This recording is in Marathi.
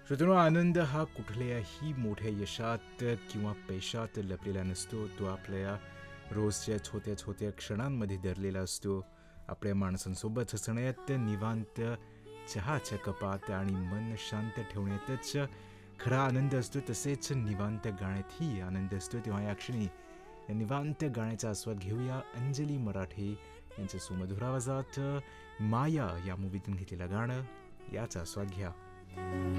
श्रोत्यांनो, आनंद हा कुठल्याही मोठ्या यशात किंवा पैशात लपलेला नसतो. तो आपल्या रोजच्या छोट्या छोट्या क्षणांमध्ये दडलेला असतो. आपल्या माणसांसोबत हसण्यात, निवांत चहाच्या कपात आणि मन शांत ठेवण्यातच खरा आनंद असतो. तसेच निवांत गाण्यातही आनंद असतो. तेव्हा या क्षणी या निवांत गाण्याचा आस्वाद घेऊया. अंजली मराठे यांच्या सुमधुर आवाजात माया या मूवीतून घेतलेलं गाणं, याचा आस्वाद घ्या.